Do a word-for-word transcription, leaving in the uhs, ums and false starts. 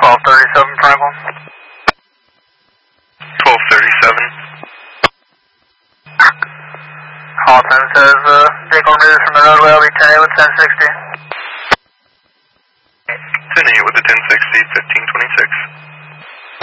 twelve thirty-seven Franklin. twelve thirty-seven. Halton says, uh, vehicle removed from the roadway, I'll be ten eight with ten sixty. ten eight with the ten